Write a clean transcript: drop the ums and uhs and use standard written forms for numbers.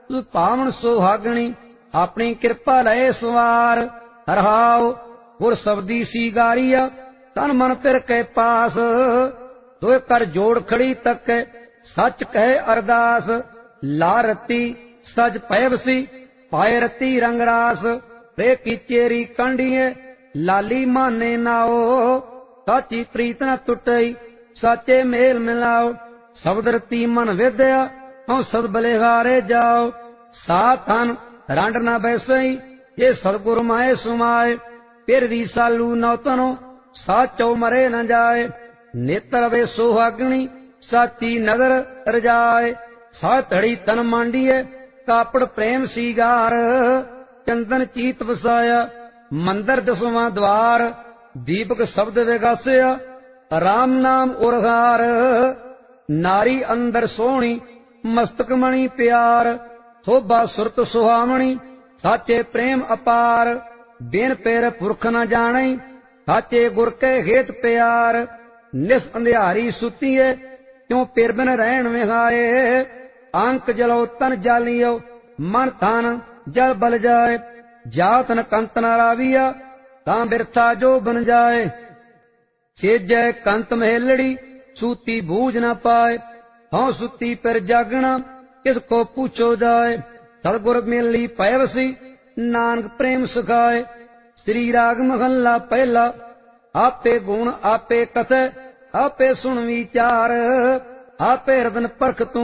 ਤੂੰ ਪਾਵਨ ਸੁਹਾਗਣੀ ਆਪਣੀ ਕਿਰਪਾ ਲੈ ਸਵਾਰ। ਰਹਾਉ ਗੁਰ ਸਬਦੀ ਸੀਗਾਰੀਆ ਤਨ ਮਨ ਪਿਰ ਕੇ ਪਾਸ। ਦੋਏ ਕਰ ਜੋੜ ਖੜੀ ਤੱਕੈ ਸੱਚ ਕਹੇ ਅਰਦਾਸ। ਲਾ ਰਤੀ ਸਜ ਪੈਵਸੀ ਪਾਏ ਰਤੀ ਰੰਗ ਰਾਸ। ਰੇ ਕੀ ਚੇਰੀ ਕਾਂਡੀਏ ਲਾਲੀ ਮਾਨੇ ਨਾਓ। ਸਾਚੀ ਪ੍ਰੀਤ ਨ ਟੁੱਟਈ ਸਾਚੇ ਮੇਲ ਮਿਲਾਓ। ਸ਼ਬਦ ਰਤੀ ਮਨ ਵਿਦਿਆ ਹਉ ਸਦ ਬਲਿਹਾਰੇ ਜਾਓ। ਸਾਥ ਹਨ ਰੰਡ ਨਾ ਬੈਸਈ ਜੇ ਸਤਿਗੁਰ ਮਾਏ ਸੁਮਾਏ। ਫਿਰ ਵੀ ਸਾਲੂ ਨੌਤਨੋ ਸਾਚੋ ਮਰੇ ਨ ਜਾਏ। ਨੇਤਰ ਵੇ ਸੁਹਾਗਣੀ ਸਾਚੀ ਨਦਰ ਰਜਾਏ। ਸਾ ਧੜੀ ਤਨ ਮਾਂਡੀਏ ਕਾਪੜ ਪ੍ਰੇਮ ਸੀਗਾਰ। ਚੰਦਨ ਚੀਤ ਵਸਾਇਆ ਮੰਦਰ ਦਸਵਾਂ ਦਵਾਰ। ਦੀਪਕ ਸ਼ਬਦ ਵਿਗਾਸਿਆ ਰਾਮ ਨਾਮ ਉਰਗਾਰ। ਨਾਰੀ ਅੰਦਰ ਸੋਹਣੀ ਮਸਤਕ ਮਣੀ ਪਿਆਰ। ਸੋਭਾ ਸੁਰਤ ਸੁਹਾਵਣੀ ਸਾਚੇ ਪ੍ਰੇਮ ਅਪਾਰ। ਬਿਨ ਪੇਰ ਪੁਰਖ ਨ ਜਾਣਈ ਸਾਚੇ ਗੁਰ ਕੇ ਹੇਤ ਪਿਆਰ। ਨਿਸ ਅੰਧਿਆਰੀ ਸੁਤੀਏ ਕਿਉ ਪਿਰ ਬਿਨ ਰਹਿਣ ਵਿਹਾਏ। ਅੰਕ ਜਲੋ ਤਨ ਜਾਲੀਓ ਮਨ ਥਨ ਜਲ ਬਲ ਜਾਏ। ਜਾਤ ਨ ਕੰਤ ਨ ਰਾਵੀਆ ਤਾਂ ਬਿਰਥਾ ਜੋ ਬਨ ਜਾਏ। ਛੇਜੈ ਕੰਤ ਮਹੇਲੜੀ ਸੂਤੀ ਬੂਝ ਨ ਪਾਏ। ਹਉ ਸੁਤੀ ਪਿਰ ਜਾਗਣਾ ਕਿਸ ਕੋ ਪੁੱਛੋ ਜਾਏ। ਸਤਿਗੁਰ ਮਿਲੀ ਪੈਵਸੀ ਨਾਨਕ ਪ੍ਰੇਮ ਸਿਖਾਏ। ਸ੍ਰੀ ਰਾਗ ਮਹੱਲਾ ਪਹਿਲਾ। ਆਪੇ ਗੁਣ ਆਪੇ ਕਥੈ ਆਪੇ ਸੁਣ ਵਿਚਾਰ। ਆਪੇ ਰਤਨ ਪਰਖ ਤੂੰ